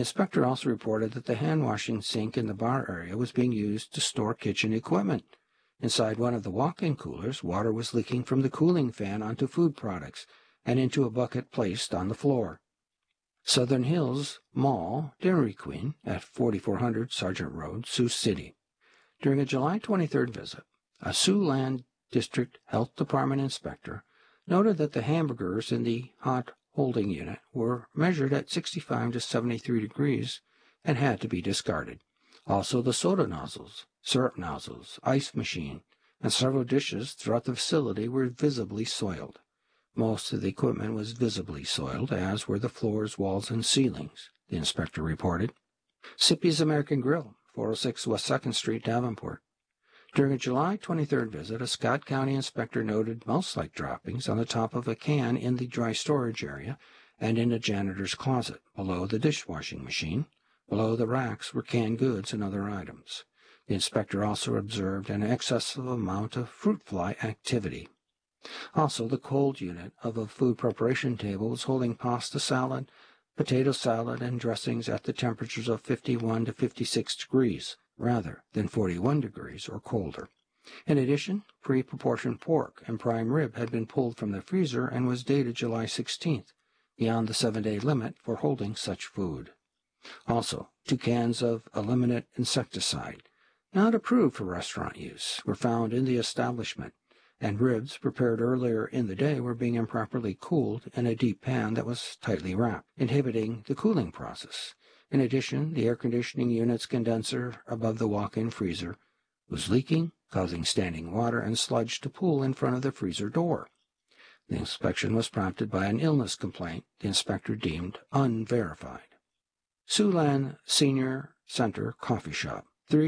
The inspector also reported that the hand-washing sink in the bar area was being used to store kitchen equipment. Inside one of the walk-in coolers, water was leaking from the cooling fan onto food products and into a bucket placed on the floor. Southern Hills Mall, Dairy Queen, at 4400 Sargent Road, Sioux City. During a July 23rd visit, a Siouxland District Health Department inspector noted that the hamburgers in the hot holding unit were measured at 65 to 73 degrees and had to be discarded. Also, the soda nozzles, syrup nozzles, ice machine, and several dishes throughout the facility were visibly soiled. Most of the equipment was visibly soiled, as were the floors, walls, and ceilings, the inspector reported. Sippy's American Grill, 406 West 2nd Street, Davenport. During a July 23rd visit, a Scott County inspector noted mouse-like droppings on the top of a can in the dry storage area and in a janitor's closet. Below the dishwashing machine, below the racks, were canned goods and other items. The inspector also observed an excessive amount of fruit fly activity. Also, the cold unit of a food preparation table was holding pasta salad, potato salad, and dressings at the temperatures of 51 to 56 degrees, rather than 41 degrees or colder. In addition, pre-proportioned pork and prime rib had been pulled from the freezer and was dated July 16th, beyond the 7-day limit for holding such food. Also, 2 cans of eliminate insecticide, not approved for restaurant use, were found in the establishment, and ribs prepared earlier in the day were being improperly cooled in a deep pan that was tightly wrapped, inhibiting the cooling process. In addition, the air conditioning unit's condenser above the walk-in freezer was leaking, causing standing water and sludge to pool in front of the freezer door. The inspection was prompted by an illness complaint the inspector deemed unverified. Siouxland Senior Center Coffee Shop,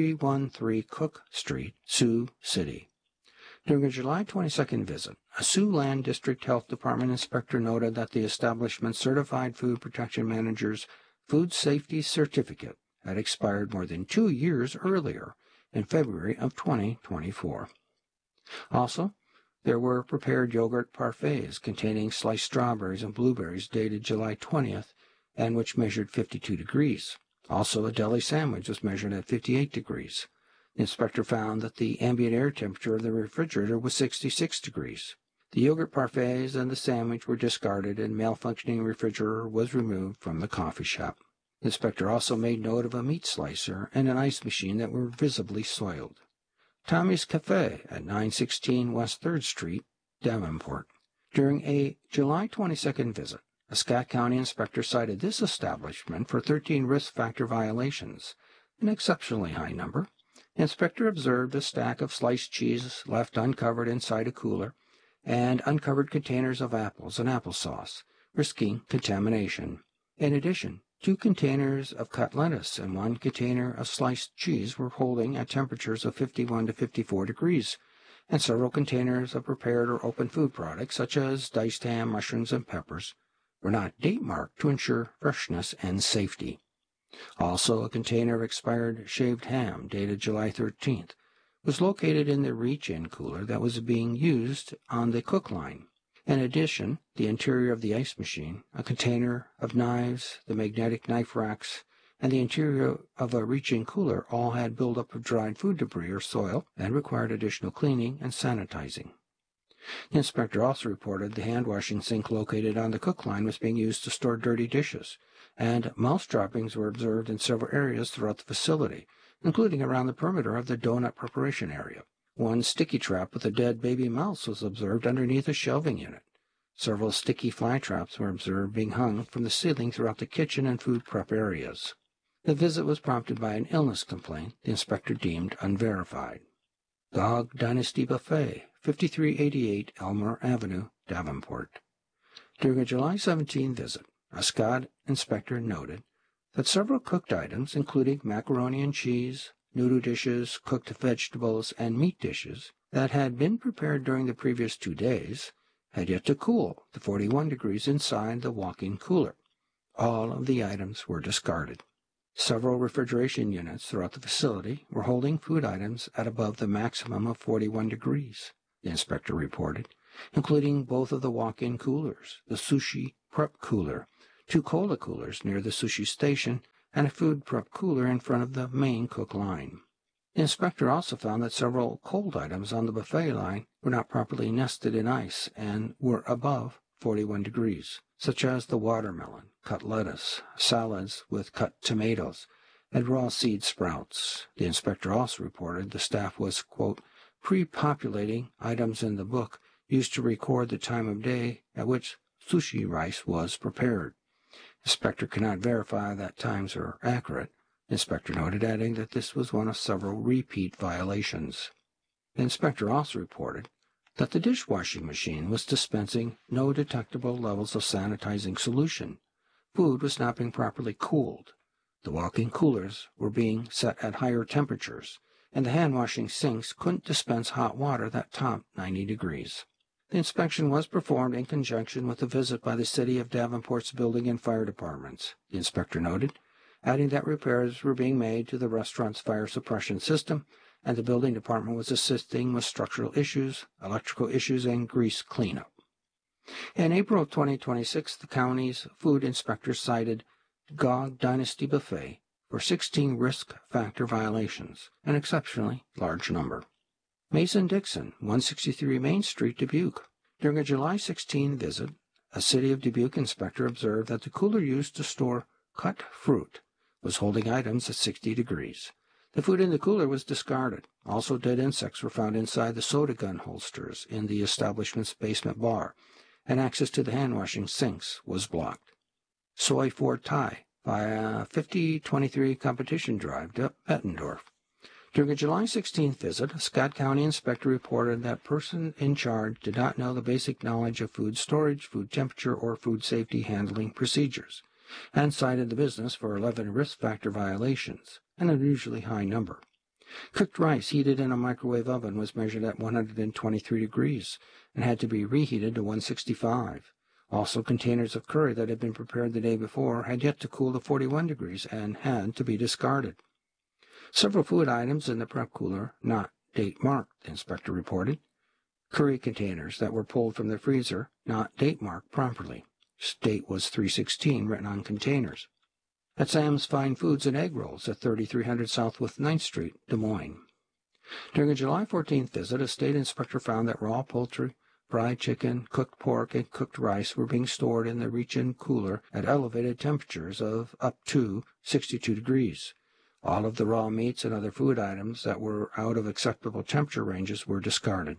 313 Cook Street, Sioux City. During a July 22nd visit, a Siouxland District Health Department inspector noted that the establishment's Certified Food Protection Manager's Food Safety Certificate had expired more than 2 years earlier, in February of 2024. Also, there were prepared yogurt parfaits containing sliced strawberries and blueberries dated July 20th and which measured 52 degrees. Also, a deli sandwich was measured at 58 degrees. The inspector found that the ambient air temperature of the refrigerator was 66 degrees. The yogurt parfaits and the sandwich were discarded, and malfunctioning refrigerator was removed from the coffee shop. The inspector also made note of a meat slicer and an ice machine that were visibly soiled. Tommy's Cafe at 916 West 3rd Street, Davenport. During a July 22nd visit, a Scott County inspector cited this establishment for 13 risk factor violations, an exceptionally high number. The inspector observed a stack of sliced cheese left uncovered inside a cooler and uncovered containers of apples and applesauce, risking contamination. In addition, 2 containers of cut lettuce and 1 container of sliced cheese were holding at temperatures of 51 to 54 degrees, and several containers of prepared or open food products, such as diced ham, mushrooms, and peppers, were not date-marked to ensure freshness and safety. Also, a container of expired shaved ham dated July 13th was located in the reach-in cooler that was being used on the cook line. In addition, the interior of the ice machine, a container of knives, the magnetic knife racks, and the interior of a reach-in cooler all had buildup of dried food debris or soil and required additional cleaning and sanitizing. The inspector also reported the hand-washing sink located on the cook line was being used to store dirty dishes, and mouse droppings were observed in several areas throughout the facility, including around the perimeter of the donut preparation area. 1 sticky trap with a dead baby mouse was observed underneath a shelving unit. Several sticky fly traps were observed being hung from the ceiling throughout the kitchen and food prep areas. The visit was prompted by an illness complaint the inspector deemed unverified. Dog Dynasty Buffet, 5388 Elmer Avenue, Davenport. During a July 17 visit, a Scott inspector noted that several cooked items, including macaroni and cheese, noodle dishes, cooked vegetables, and meat dishes that had been prepared during the previous 2 days, had yet to cool to 41 degrees inside the walk-in cooler. All of the items were discarded. Several refrigeration units throughout the facility were holding food items at above the maximum of 41 degrees, the inspector reported, including both of the walk-in coolers, the sushi prep cooler, 2 cola coolers near the sushi station, and a food prep cooler in front of the main cook line. The inspector also found that several cold items on the buffet line were not properly nested in ice and were above 41 degrees, such as the watermelon, cut lettuce, salads with cut tomatoes, and raw seed sprouts. The inspector also reported the staff was, quote, pre-populating items in the book used to record the time of day at which sushi rice was prepared. The inspector cannot verify that times are accurate. The inspector noted, adding that this was one of several repeat violations. The inspector also reported that the dishwashing machine was dispensing no detectable levels of sanitizing solution. Food was not being properly cooled. The walk-in coolers were being set at higher temperatures, and the hand-washing sinks couldn't dispense hot water that topped 90 degrees. The inspection was performed in conjunction with a visit by the City of Davenport's building and fire departments, the inspector noted, adding that repairs were being made to the restaurant's fire suppression system, and the building department was assisting with structural issues, electrical issues, and grease cleanup. In April of 2026, the county's food inspector cited Gog Dynasty Buffet for 16 risk factor violations, an exceptionally large number. Mason-Dixon, 163 Main Street, Dubuque. During a July 16 visit, a City of Dubuque inspector observed that the cooler used to store cut fruit was holding items at 60 degrees. The food in the cooler was discarded. Also, dead insects were found inside the soda gun holsters in the establishment's basement bar, and access to the hand-washing sinks was blocked. Soy Ford Thai via 5023 Competition Drive, Bettendorf. During a July 16th visit, a Scott County inspector reported that person in charge did not know the basic knowledge of food storage, food temperature, or food safety handling procedures, and cited the business for 11 risk factor violations, an unusually high number. Cooked rice heated in a microwave oven was measured at 123 degrees and had to be reheated to 165. Also, containers of curry that had been prepared the day before had yet to cool to 41 degrees and had to be discarded. Several food items in the prep cooler not date marked, the inspector reported. Curry containers that were pulled from the freezer not date marked properly. Date was 3/16 written on containers. At Sam's Fine Foods and Egg Rolls at 3300 Southwest 9th Street, Des Moines. During a July 14th visit, a state inspector found that raw poultry, fried chicken, cooked pork, and cooked rice were being stored in the reach-in cooler at elevated temperatures of up to 62 degrees. All of the raw meats and other food items that were out of acceptable temperature ranges were discarded.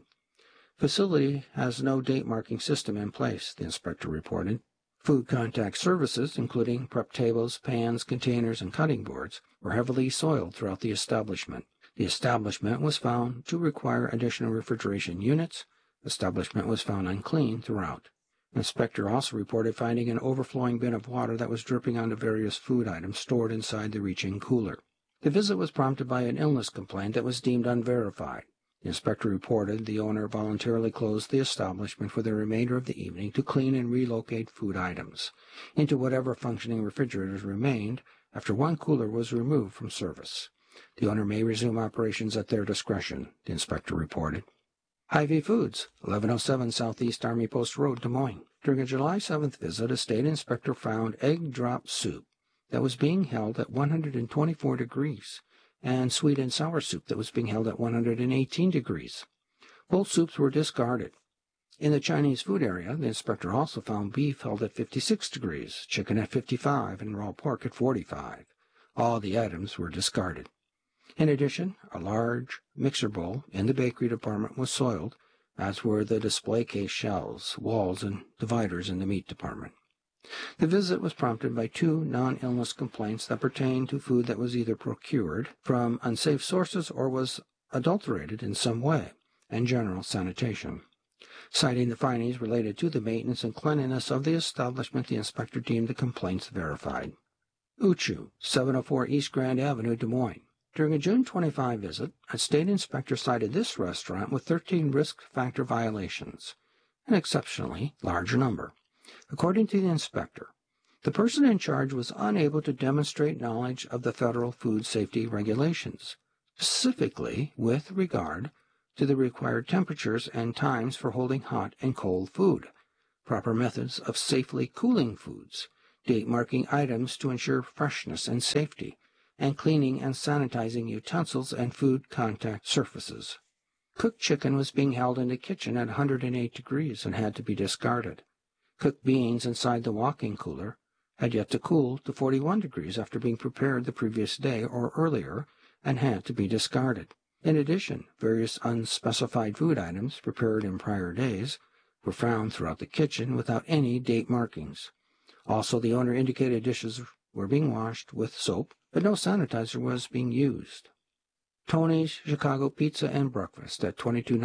Facility has no date marking system in place, the inspector reported. Food contact surfaces, including prep tables, pans, containers, and cutting boards, were heavily soiled throughout the establishment. The establishment was found to require additional refrigeration units. The establishment was found unclean throughout. The inspector also reported finding an overflowing bin of water that was dripping onto various food items stored inside the reach-in cooler. The visit was prompted by an illness complaint that was deemed unverified. The inspector reported the owner voluntarily closed the establishment for the remainder of the evening to clean and relocate food items into whatever functioning refrigerators remained after one cooler was removed from service. The owner may resume operations at their discretion, the inspector reported. Hy-Vee Foods, 1107 Southeast Army Post Road, Des Moines. During a July 7th visit, a state inspector found egg drop soup that was being held at 124 degrees and sweet and sour soup that was being held at 118 degrees. Both soups were discarded. In the Chinese food area, the inspector also found beef held at 56 degrees, chicken at 55, and raw pork at 45. All the items were discarded. In addition, a large mixer bowl in the bakery department was soiled, as were the display case shelves, walls, and dividers in the meat department. The visit was prompted by 2 non-illness complaints that pertained to food that was either procured from unsafe sources or was adulterated in some way, and general sanitation. Citing the findings related to the maintenance and cleanliness of the establishment, the inspector deemed the complaints verified. Uchu, 704 East Grand Avenue, Des Moines. During a June 25 visit, a state inspector cited this restaurant with 13 risk factor violations, an exceptionally large number. According to the inspector, the person in charge was unable to demonstrate knowledge of the federal food safety regulations, specifically with regard to the required temperatures and times for holding hot and cold food, proper methods of safely cooling foods, date marking items to ensure freshness and safety, and cleaning and sanitizing utensils and food contact surfaces. Cooked chicken was being held in the kitchen at 108 degrees and had to be discarded. Cooked beans inside the walk-in cooler had yet to cool to 41 degrees after being prepared the previous day or earlier and had to be discarded. In addition, various unspecified food items prepared in prior days were found throughout the kitchen without any date markings. Also, the owner indicated dishes were being washed with soap, but no sanitizer was being used. Tony's Chicago Pizza and Breakfast at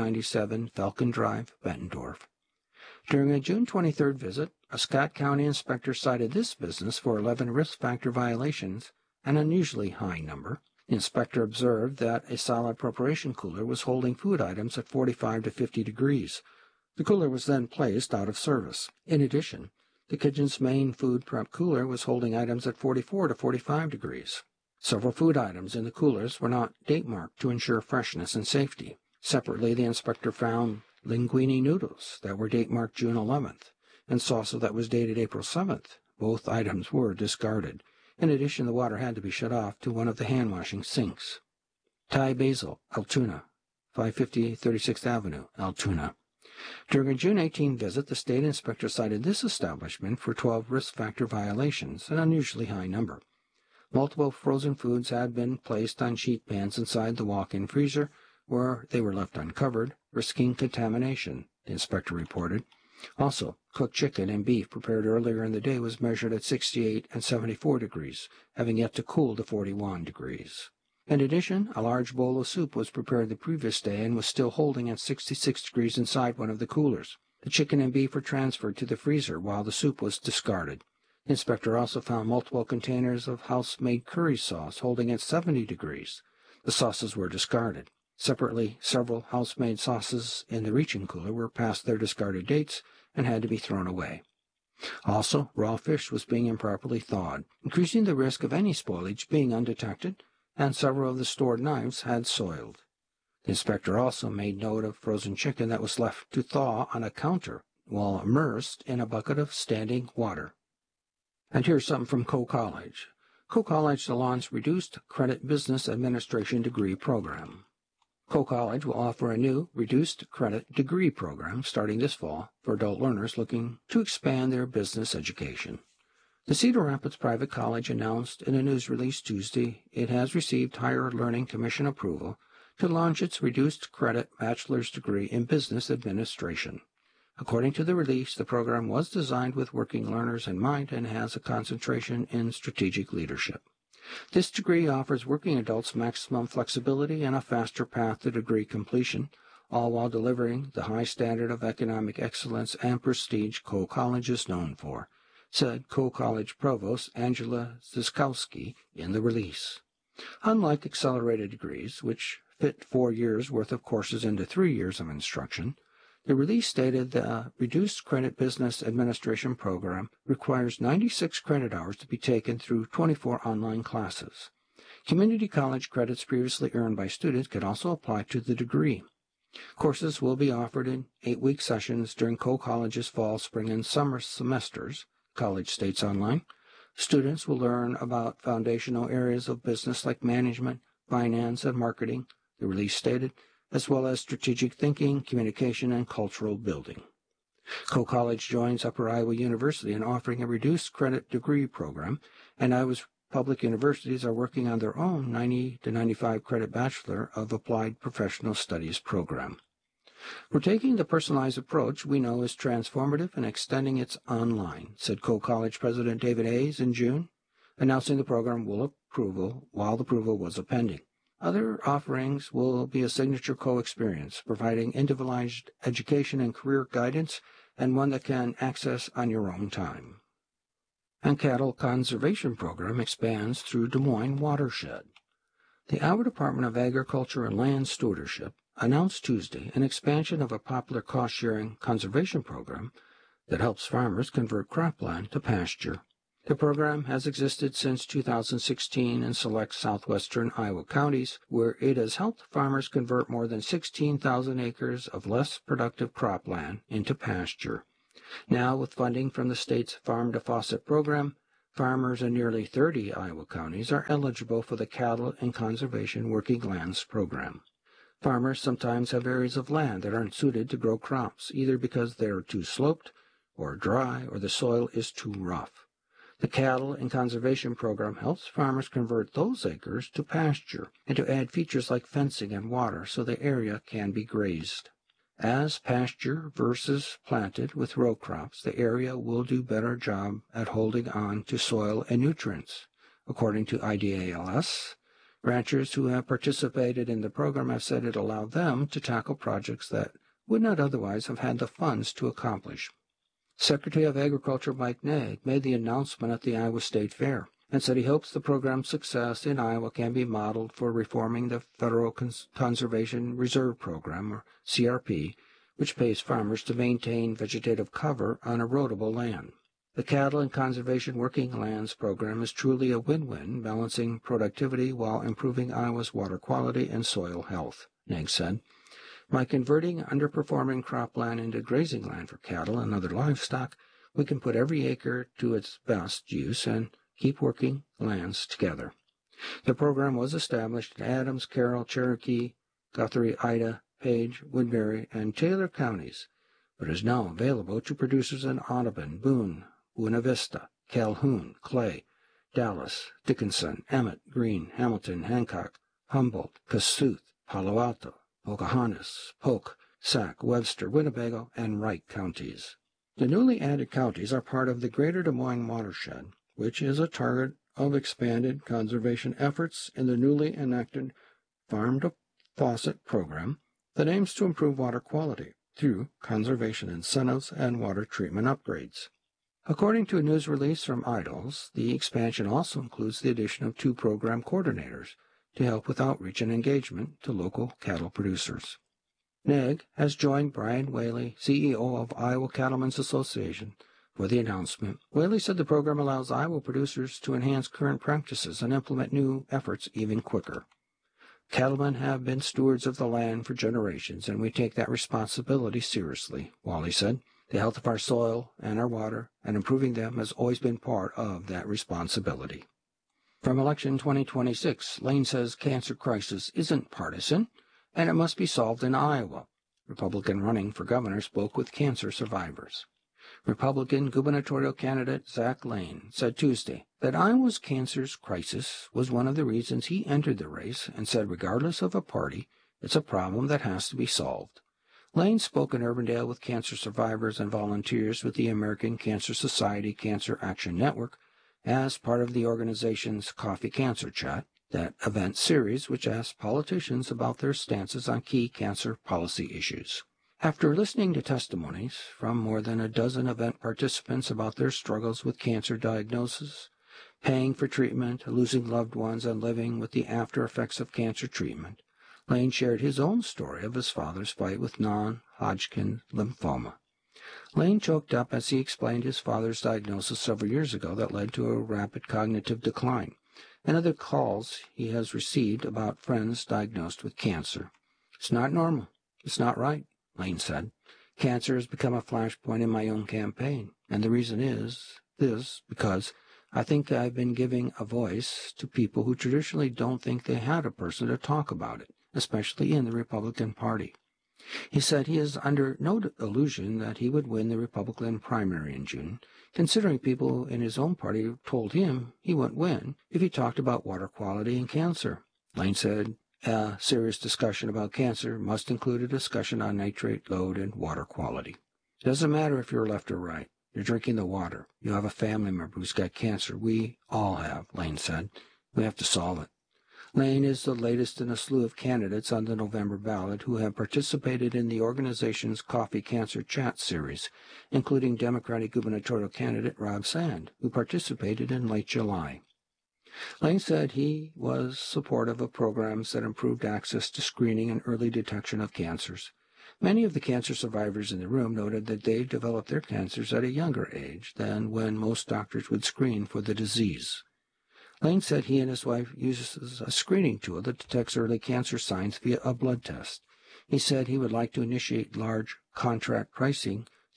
2297 Falcon Drive, Bettendorf. During a June 23rd visit, a Scott County inspector cited this business for 11 risk factor violations, an unusually high number. The inspector observed that a solid preparation cooler was holding food items at 45 to 50 degrees. The cooler was then placed out of service. In addition, the kitchen's main food prep cooler was holding items at 44 to 45 degrees. Several food items in the coolers were not date marked to ensure freshness and safety. Separately, the inspector found linguine noodles that were date marked June 11th and salsa that was dated April 7th. Both items were discarded. In addition, the water had to be shut off to one of the hand-washing sinks. Thai Basil, Altoona, 550 36th Avenue, Altoona. During a June 18 visit, the state inspector cited this establishment for 12 risk factor violations, an unusually high number. Multiple frozen foods had been placed on sheet pans inside the walk-in freezer, where they were left uncovered, risking contamination, the inspector reported. Also, cooked chicken and beef prepared earlier in the day was measured at 68 and 74 degrees, having yet to cool to 41 degrees. In addition, a large bowl of soup was prepared the previous day and was still holding at 66 degrees inside one of the coolers. The chicken and beef were transferred to the freezer while the soup was discarded. The inspector also found multiple containers of house-made curry sauce holding at 70 degrees. The sauces were discarded. Separately, several house-made sauces in the reach-in cooler were past their discarded dates and had to be thrown away. Also, raw fish was being improperly thawed, increasing the risk of any spoilage being undetected, and several of the stored knives had soiled. The inspector also made note of frozen chicken that was left to thaw on a counter while immersed in a bucket of standing water. And here's something from Coe College. Coe College to launch Reduced Credit Business Administration Degree Program. Coe College will offer a new Reduced Credit Degree Program starting this fall for adult learners looking to expand their business education. The Cedar Rapids Private College announced in a news release Tuesday it has received Higher Learning Commission approval to launch its Reduced Credit Bachelor's Degree in Business Administration. According to the release, the program was designed with working learners in mind and has a concentration in strategic leadership. This degree offers working adults maximum flexibility and a faster path to degree completion, all while delivering the high standard of economic excellence and prestige Coe College is known for, said Coe College Provost Angela Ziskowski in the release. Unlike accelerated degrees, which fit 4 years' worth of courses into 3 years of instruction, the release stated the Reduced Credit Business Administration program requires 96 credit hours to be taken through 24 online classes. Community college credits previously earned by students can also apply to the degree. Courses will be offered in 8-week sessions during Coe College's fall, spring, and summer semesters. College states online. Students will learn about foundational areas of business like management, finance, and marketing, the release stated, as well as strategic thinking, communication, and cultural building. Coe College joins Upper Iowa University in offering a reduced credit degree program, and Iowa's public universities are working on their own 90 to 95 credit Bachelor of Applied Professional Studies program. We're taking the personalized approach we know is transformative and extending it online, said Coe College President David Hayes in June, announcing the program while approval was pending. Other offerings will be a signature Coe experience, providing individualized education and career guidance, and one that can access on your own time. And Cattle Conservation Program expands through Des Moines Watershed. The Iowa Department of Agriculture and Land Stewardship announced Tuesday an expansion of a popular cost-sharing conservation program that helps farmers convert cropland to pasture. The program has existed since 2016 in select southwestern Iowa counties, where it has helped farmers convert more than 16,000 acres of less productive cropland into pasture. Now, with funding from the state's Farm to Faucet program, farmers in nearly 30 Iowa counties are eligible for the Cattle and Conservation Working Lands program. Farmers sometimes have areas of land that aren't suited to grow crops, either because they are too sloped or dry or the soil is too rough. The Cattle and Conservation Program helps farmers convert those acres to pasture and to add features like fencing and water so the area can be grazed. As pasture versus planted with row crops, the area will do a better job at holding on to soil and nutrients. According to IDALS, ranchers who have participated in the program have said it allowed them to tackle projects that would not otherwise have had the funds to accomplish. Secretary of Agriculture Mike Naig made the announcement at the Iowa State Fair and said he hopes the program's success in Iowa can be modeled for reforming the Federal Conservation Reserve Program, or CRP, which pays farmers to maintain vegetative cover on erodible land. The Cattle and Conservation Working Lands program is truly a win-win, balancing productivity while improving Iowa's water quality and soil health, Naig said. By converting underperforming cropland into grazing land for cattle and other livestock, we can put every acre to its best use and keep working lands together. The program was established in Adams, Carroll, Cherokee, Guthrie, Ida, Page, Woodbury, and Taylor counties, but is now available to producers in Audubon, Boone, Buena Vista, Calhoun, Clay, Dallas, Dickinson, Emmett, Greene, Hamilton, Hancock, Humboldt, Kossuth, Palo Alto, Pocahontas, Polk, Sac, Webster, Winnebago, and Wright counties. The newly added counties are part of the Greater Des Moines watershed, which is a target of expanded conservation efforts in the newly enacted Farm to Faucet program that aims to improve water quality through conservation incentives and water treatment upgrades. According to a news release from IDALS, the expansion also includes the addition of 2 program coordinators to help with outreach and engagement to local cattle producers. Naig has joined Brian Whaley, CEO of Iowa Cattlemen's Association, for the announcement. Whaley said the program allows Iowa producers to enhance current practices and implement new efforts even quicker. Cattlemen have been stewards of the land for generations, and we take that responsibility seriously, Whaley said. The health of our soil and our water, and improving them has always been part of that responsibility. From election 2026, Lane says cancer crisis isn't partisan, and it must be solved in Iowa. Republican running for governor spoke with cancer survivors. Republican gubernatorial candidate Zach Lane said Tuesday that Iowa's cancer crisis was one of the reasons he entered the race and said regardless of a party, it's a problem that has to be solved. Lane spoke in Urbandale with cancer survivors and volunteers with the American Cancer Society Cancer Action Network as part of the organization's Coffee Cancer Chat, that event series which asks politicians about their stances on key cancer policy issues. After listening to testimonies from more than a dozen event participants about their struggles with cancer diagnosis, paying for treatment, losing loved ones, and living with the after effects of cancer treatment, Lane shared his own story of his father's fight with non-Hodgkin lymphoma. Lane choked up as he explained his father's diagnosis several years ago that led to a rapid cognitive decline, and other calls he has received about friends diagnosed with cancer. It's not normal. It's not right, Lane said. Cancer has become a flashpoint in my own campaign, and the reason is because I think I've been giving a voice to people who traditionally don't think they had a person to talk about it, especially in the Republican Party. He said he is under no illusion that he would win the Republican primary in June, considering people in his own party told him he wouldn't win if he talked about water quality and cancer. Lane said a serious discussion about cancer must include a discussion on nitrate load and water quality. It doesn't matter if you're left or right. You're drinking the water. You have a family member who's got cancer. We all have, Lane said. We have to solve it. Lane is the latest in a slew of candidates on the November ballot who have participated in the organization's Coffee Cancer Chat series, including Democratic gubernatorial candidate Rob Sand, who participated in late July. Lane said he was supportive of programs that improved access to screening and early detection of cancers. Many of the cancer survivors in the room noted that they developed their cancers at a younger age than when most doctors would screen for the disease. Lane said he and his wife uses a screening tool that detects early cancer signs via a blood test. He said he would like to initiate large contract pricing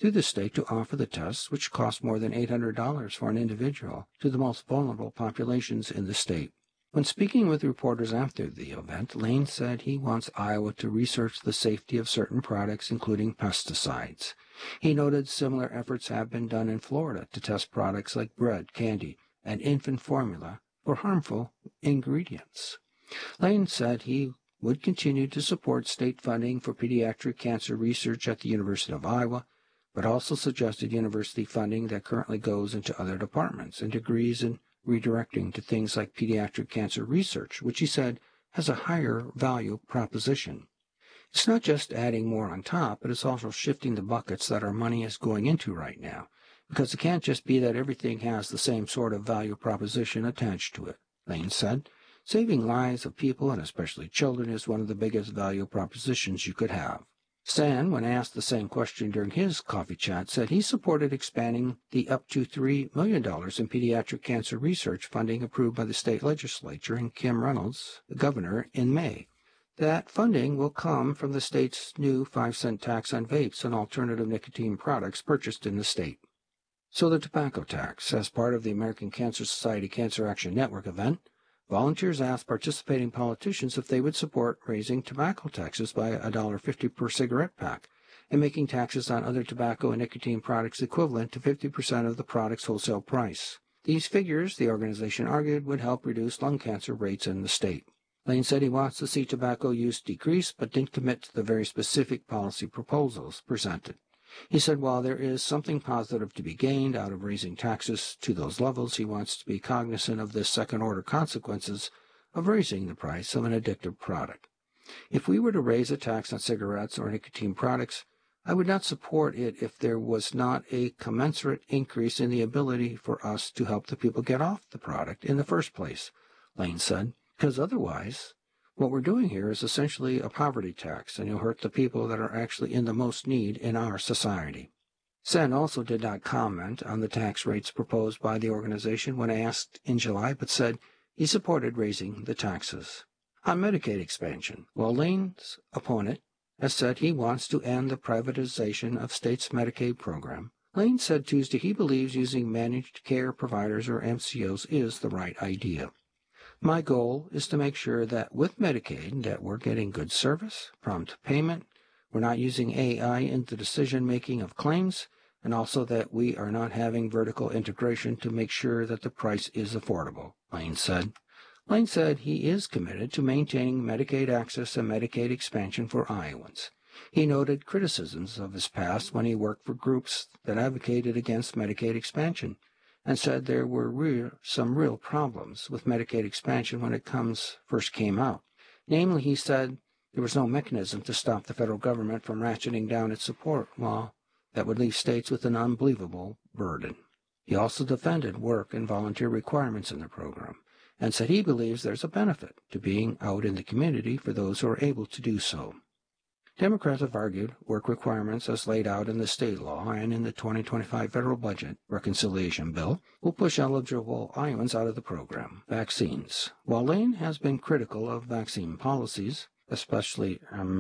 through the state to offer the tests, which cost more than $800 for an individual, to the most vulnerable populations in the state. When speaking with reporters after the event, Lane said he wants Iowa to research the safety of certain products, including pesticides. He noted similar efforts have been done in Florida to test products like bread, candy, and infant formula for harmful ingredients. Lane said he would continue to support state funding for pediatric cancer research at the University of Iowa, but also suggested university funding that currently goes into other departments and degrees in redirecting to things like pediatric cancer research, which he said has a higher value proposition. It's not just adding more on top, but it's also shifting the buckets that our money is going into right now, because it can't just be that everything has the same sort of value proposition attached to it, Lane said. Saving lives of people, and especially children, is one of the biggest value propositions you could have. Stan, when asked the same question during his coffee chat, said he supported expanding the up to $3 million in pediatric cancer research funding approved by the state legislature and Kim Reynolds, the governor, in May. That funding will come from the state's new 5-cent tax on vapes and alternative nicotine products purchased in the state. So the tobacco tax, as part of the American Cancer Society Cancer Action Network event, volunteers asked participating politicians if they would support raising tobacco taxes by $1.50 per cigarette pack and making taxes on other tobacco and nicotine products equivalent to 50% of the product's wholesale price. These figures, the organization argued, would help reduce lung cancer rates in the state. Lane said he wants to see tobacco use decrease, but didn't commit to the very specific policy proposals presented. He said while there is something positive to be gained out of raising taxes to those levels, he wants to be cognizant of the second-order consequences of raising the price of an addictive product. If we were to raise a tax on cigarettes or nicotine products, I would not support it if there was not a commensurate increase in the ability for us to help the people get off the product in the first place, Lane said, because otherwise what we're doing here is essentially a poverty tax, and you'll hurt the people that are actually in the most need in our society. Sen also did not comment on the tax rates proposed by the organization when asked in July, but said he supported raising the taxes. On Medicaid expansion, while Lane's opponent has said he wants to end the privatization of states' Medicaid program, Lane said Tuesday he believes using managed care providers or MCOs is the right idea. My goal is to make sure that with Medicaid that we're getting good service, prompt payment, we're not using AI in the decision-making of claims, and also that we are not having vertical integration to make sure that the price is affordable, Lane said. Lane said he is committed to maintaining Medicaid access and Medicaid expansion for Iowans. He noted criticisms of his past when he worked for groups that advocated against Medicaid expansion, and said there were some real problems with Medicaid expansion when it first came out. Namely, he said there was no mechanism to stop the federal government from ratcheting down its support, while that would leave states with an unbelievable burden. He also defended work and volunteer requirements in the program, and said he believes there's a benefit to being out in the community for those who are able to do so. Democrats have argued work requirements as laid out in the state law and in the 2025 federal budget reconciliation bill will push eligible Iowans out of the program. Vaccines. While Lane has been critical of vaccine policies, especially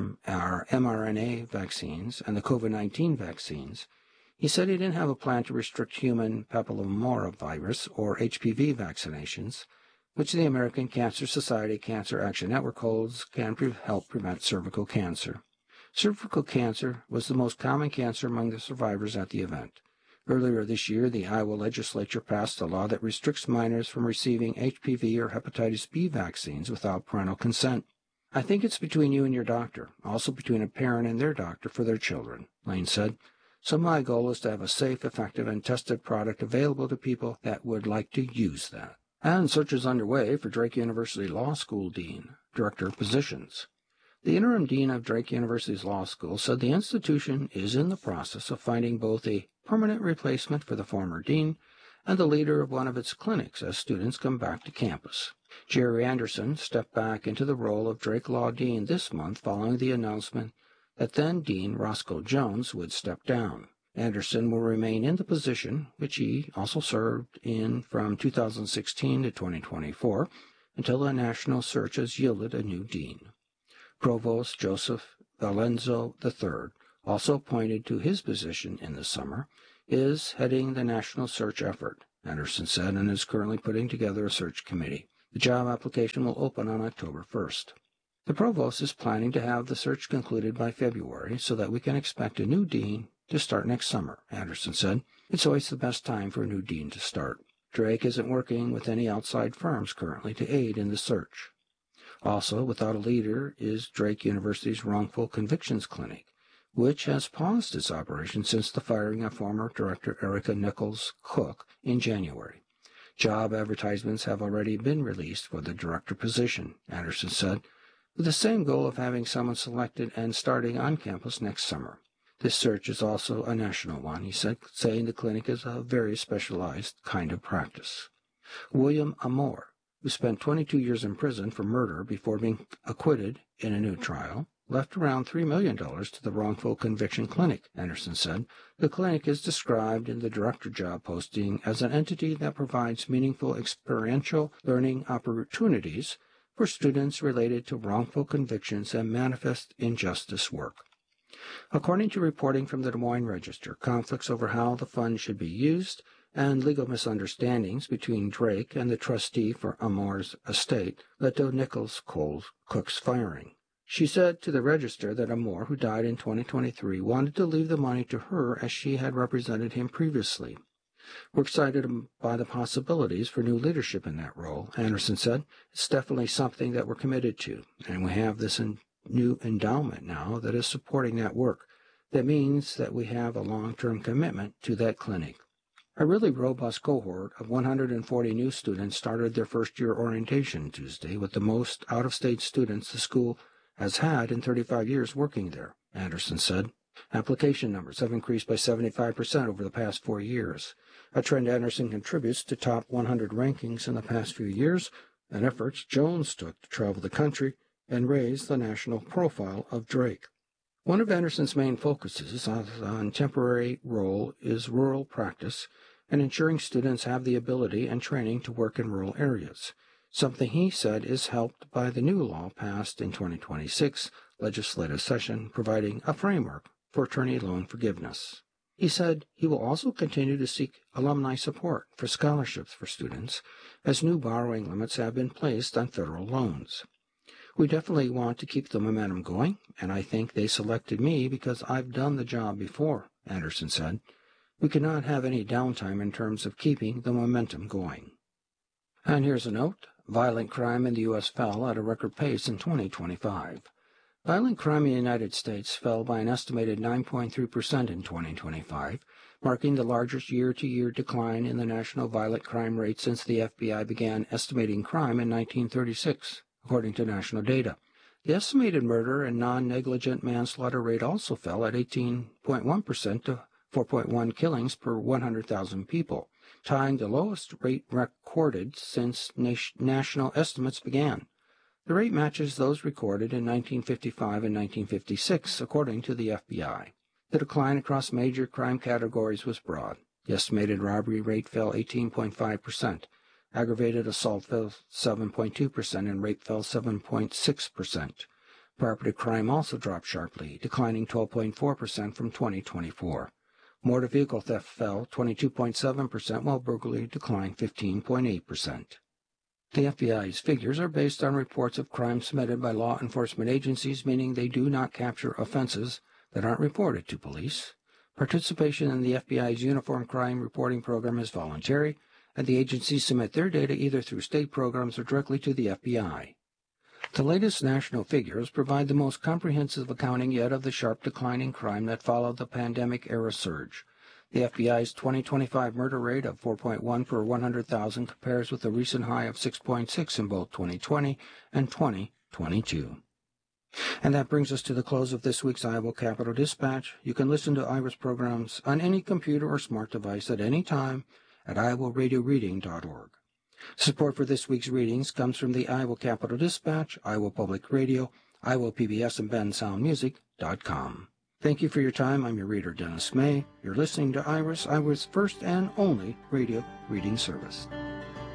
our mRNA vaccines and the COVID-19 vaccines, he said he didn't have a plan to restrict human papillomavirus or HPV vaccinations, which the American Cancer Society Cancer Action Network holds can help prevent cervical cancer. Cervical cancer was the most common cancer among the survivors at the event. Earlier this year, the Iowa legislature passed a law that restricts minors from receiving HPV or hepatitis B vaccines without parental consent. I think it's between you and your doctor, also between a parent and their doctor for their children, Lane said. So my goal is to have a safe, effective, and tested product available to people that would like to use that. And search is underway for Drake University Law School Dean, Director of Positions. The interim dean of Drake University's law school said the institution is in the process of finding both a permanent replacement for the former dean and the leader of one of its clinics as students come back to campus. Jerry Anderson stepped back into the role of Drake Law Dean this month following the announcement that then-Dean Roscoe Jones would step down. Anderson will remain in the position, which he also served in from 2016 to 2024, until a national search has yielded a new dean. Provost Joseph Valenzo III Also appointed to his position in the summer is heading the national search effort, Anderson said, and is currently putting together a search committee. The job application will open on October 1st. The provost is planning to have the search concluded by February so that we can expect a new dean to start next summer, Anderson said. It's always the best time for a new dean to start. Drake isn't working with any outside firms currently to aid in the search. Also, without a leader is Drake University's Wrongful Convictions Clinic, which has paused its operation since the firing of former director Erica Nichols Cook in January. Job advertisements have already been released for the director position, Anderson said, with the same goal of having someone selected and starting on campus next summer. This search is also a national one, he said, saying the clinic is a very specialized kind of practice. William Amor, who spent 22 years in prison for murder before being acquitted in a new trial, left around $3 million to the Wrongful Conviction Clinic, Anderson said. The clinic is described in the director job posting as an entity that provides meaningful experiential learning opportunities for students related to wrongful convictions and manifest injustice work. According to reporting from the Des Moines Register, conflicts over how the fund should be used and legal misunderstandings between Drake and the trustee for Amor's estate led to Nichols Cook's firing. She said to the Register that Amor, who died in 2023, wanted to leave the money to her as she had represented him previously. We're excited by the possibilities for new leadership in that role, Anderson said. It's definitely something that we're committed to, and we have this new endowment now that is supporting that work. That means that we have a long-term commitment to that clinic. A really robust cohort of 140 new students started their first-year orientation Tuesday, with the most out-of-state students the school has had in 35 years working there, Anderson said. Application numbers have increased by 75% over the past 4 years, a trend Anderson contributes to top 100 rankings in the past few years, and efforts Jones took to travel the country and raise the national profile of Drake. One of Anderson's main focuses on temporary role is rural practice and ensuring students have the ability and training to work in rural areas, something he said is helped by the new law passed in 2026 legislative session providing a framework for attorney loan forgiveness. He said he will also continue to seek alumni support for scholarships for students as new borrowing limits have been placed on federal loans. We definitely want to keep the momentum going, and I think they selected me because I've done the job before, Anderson said. We cannot have any downtime in terms of keeping the momentum going. And here's a note. Violent crime in the U.S. fell at a record pace in 2025. Violent crime in the United States fell by an estimated 9.3% in 2025, marking the largest year-to-year decline in the national violent crime rate since the FBI began estimating crime in 1936. According to national data. The estimated murder and non-negligent manslaughter rate also fell at 18.1% to 4.1 killings per 100,000 people, tying the lowest rate recorded since national estimates began. The rate matches those recorded in 1955 and 1956, according to the FBI. The decline across major crime categories was broad. The estimated robbery rate fell 18.5%. Aggravated assault fell 7.2% and rape fell 7.6%. Property crime also dropped sharply, declining 12.4% from 2024. Motor vehicle theft fell 22.7%, while burglary declined 15.8%. The FBI's figures are based on reports of crimes submitted by law enforcement agencies, meaning they do not capture offenses that aren't reported to police. Participation in the FBI's Uniform Crime Reporting Program is voluntary, and the agencies submit their data either through state programs or directly to the FBI. The latest national figures provide the most comprehensive accounting yet of the sharp decline in crime that followed the pandemic-era surge. The FBI's 2025 murder rate of 4.1 per 100,000 compares with a recent high of 6.6 in both 2020 and 2022. And that brings us to the close of this week's Iowa Capital Dispatch. You can listen to Ira's programs on any computer or smart device at any time at iowaradioreading.org. Support for this week's readings comes from the Iowa Capital Dispatch, Iowa Public Radio, Iowa PBS, and bensoundmusic.com. Thank you for your time. I'm your reader, Dennis May. You're listening to Ira's first and only radio reading service.